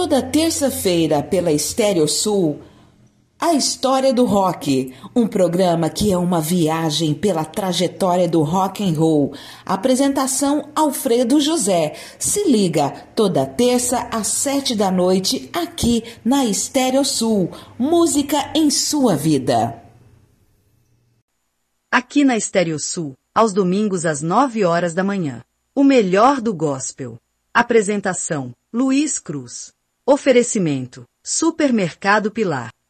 Toda terça-feira pela Estéreo Sul, A História do Rock, um programa que é uma viagem pela trajetória do rock and roll. Apresentação Alfredo José. Se liga, toda terça às 7 da noite, aqui na Estéreo Sul. Música em sua vida. Aqui na Estéreo Sul, aos domingos às 9 horas da manhã. O melhor do gospel. Apresentação, Luiz Cruz. Oferecimento, Supermercado Pilar.